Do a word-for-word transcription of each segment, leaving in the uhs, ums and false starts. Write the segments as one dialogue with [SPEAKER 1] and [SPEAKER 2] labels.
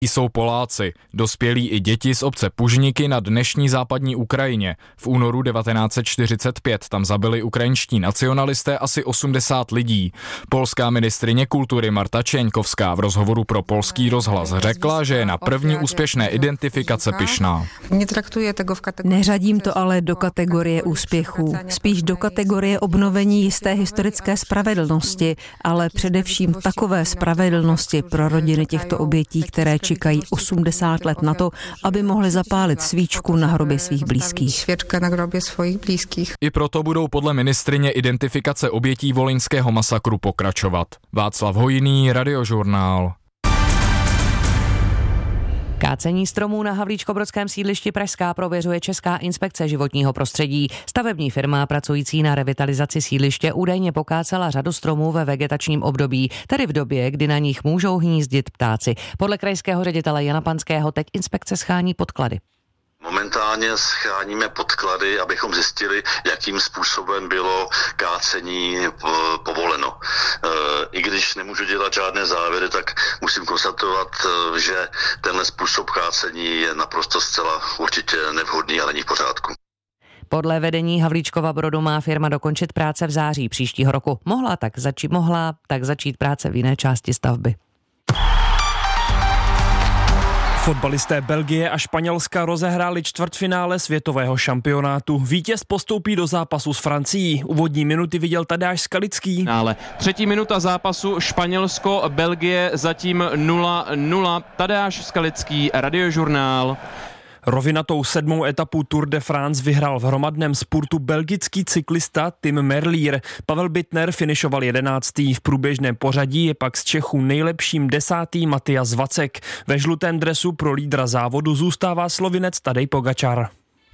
[SPEAKER 1] Jsou Poláci, dospělí i děti z obce Pužniky na dnešní západní Ukrajině. V únoru devatenáct set čtyřicet pět tam zabili ukrajinští nacionalisté asi osmdesát lidí. Polská ministryně kultury Marta Čeňkovská v rozhovoru pro Polský rozhlas řekla, že je na první úspěšné identifikace pyšná.
[SPEAKER 2] Neřadím to ale do kategorie úspěchů, spíš do kategorie obnovení jisté historické spravedlnosti, ale především takové spravedlnosti pro rodiny těchto obětí, které čekají osmdesát let na to, aby mohli zapálit svíčku na hrobě svých blízkých.
[SPEAKER 1] I proto budou podle ministryně identifikace obětí volyňského masakru pokračovat. Václav Hojný, Radiožurnál.
[SPEAKER 3] Kácení stromů na havlíčkobrodském sídlišti Pražská prověřuje Česká inspekce životního prostředí. Stavební firma pracující na revitalizaci sídliště údajně pokácela řadu stromů ve vegetačním období, tedy v době, kdy na nich můžou hnízdit ptáci. Podle krajského ředitele Jana Panského teď inspekce schání podklady.
[SPEAKER 4] Momentálně scháníme podklady, abychom zjistili, jakým způsobem bylo kácení povoleno. I když nemůžu dělat žádné závěry, tak musím konstatovat, že tenhle způsob kácení je naprosto zcela určitě nevhodný a není v pořádku.
[SPEAKER 3] Podle vedení Havlíčkova Brodu má firma dokončit práce v září příštího roku. Mohla tak začít, mohla tak začít práce v jiné části stavby.
[SPEAKER 5] Fotbalisté Belgie a Španělska rozehráli čtvrtfinále světového šampionátu. Vítěz postoupí do zápasu s Francií. Úvodní minuty viděl Tadeáš Skalický.
[SPEAKER 6] Ale třetí minuta zápasu Španělsko, Belgie zatím nula nula. Tadeáš Skalický, Radiožurnál.
[SPEAKER 5] Rovinatou sedmou etapu Tour de France vyhrál v hromadném spurtu belgický cyklista Tim Merlier. Pavel Bittner finišoval jedenáctý. V průběžném pořadí je pak z Čechů nejlepším desátý Matyas Vacek. Ve žlutém dresu pro lídra závodu zůstává Slovinec Tadej Pogačar.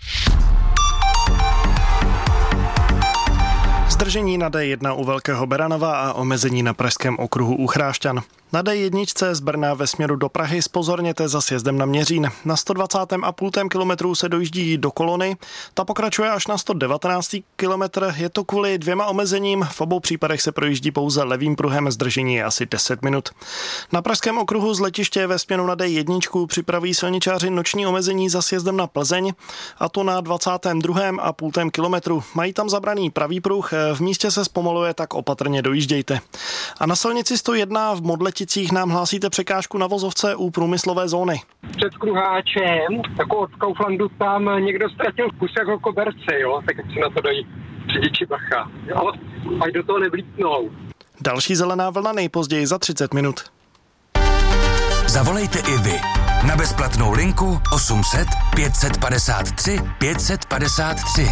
[SPEAKER 7] Zdržení na dé jedna u Velkého Beranova a omezení na pražském okruhu u Chrášťan. Na dé jedna z Brna ve směru do Prahy zpozorněte za sjezdem na Měřín. Na sto dvacátém a půl kilometru se dojíždí do Kolony. Ta pokračuje až na sto devatenáctý kilometr. Je to kvůli dvěma omezením. V obou případech se projíždí pouze levým pruhem. Zdržení je asi deset minut. Na pražském okruhu z letiště ve směru na dé jedna připraví silničáři noční omezení za sjezdem na Plzeň, a to na dvacátém druhém a půl kilometru. Mají tam zabraný pravý pruh. V místě se zpomaluje, tak opatrně dojíždějte. A na silnici sto jedna v Modleticích nám hlásíte překážku na vozovce u průmyslové zóny.
[SPEAKER 8] Před Kruháčem, jako od Kauflandu, tam někdo ztratil kus jako koberce, jo, tak si na to dají řidiči bacha, jo, ať do toho nevlítnou.
[SPEAKER 7] Další zelená vlna nejpozději za třicet minut.
[SPEAKER 9] Zavolejte i vy na bezplatnou linku osm set pět set padesát tři pět set padesát tři.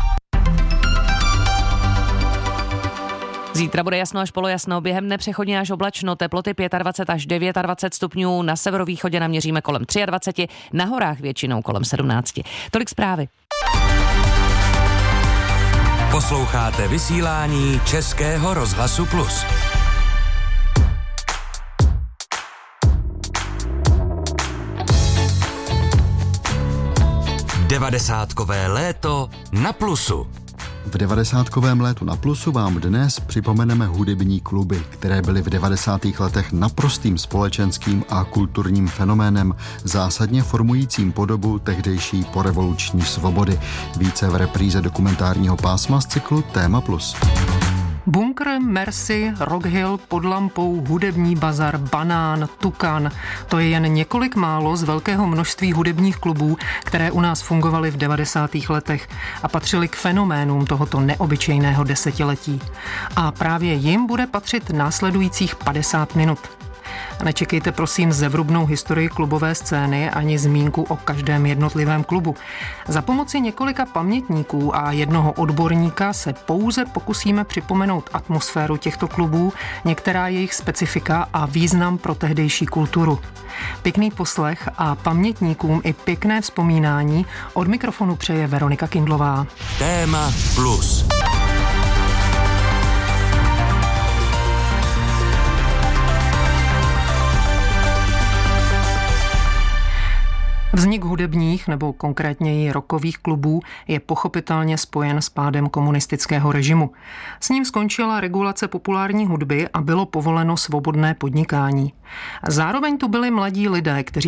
[SPEAKER 3] Zítra bude jasno až polojasno, během dne přechodně až oblačno, teploty dvacet pět až dvacet devět stupňů, na severovýchodě naměříme kolem dvacet tři, na horách většinou kolem sedmnáct. Tolik zprávy.
[SPEAKER 9] Posloucháte vysílání Českého rozhlasu Plus. Devadesátkové léto na Plusu.
[SPEAKER 10] V devadesátkovém létu na Plusu vám dnes připomeneme hudební kluby, které byly v devadesátých letech naprostým společenským a kulturním fenoménem, zásadně formujícím podobu tehdejší porevoluční svobody. Více v repríze dokumentárního pásma z cyklu Téma Plus.
[SPEAKER 11] Bunkr, Mercy, Rock Hill, Pod lampou, Hudební bazar, Banán, Tukan. To je jen několik málo z velkého množství hudebních klubů, které u nás fungovaly v devadesátých letech a patřily k fenoménům tohoto neobyčejného desetiletí. A právě jim bude patřit následujících padesát minut. Nečekejte prosím zevrubnou historii klubové scény ani zmínku o každém jednotlivém klubu. Za pomoci několika pamětníků a jednoho odborníka se pouze pokusíme připomenout atmosféru těchto klubů, některá jejich specifika a význam pro tehdejší kulturu. Pěkný poslech a pamětníkům i pěkné vzpomínání od mikrofonu přeje Veronika Kindlová.
[SPEAKER 9] Téma Plus.
[SPEAKER 11] Vznik hudebních nebo konkrétněji rockových klubů je pochopitelně spojen s pádem komunistického režimu. S ním skončila regulace populární hudby a bylo povoleno svobodné podnikání. Zároveň tu byli mladí lidé, kteří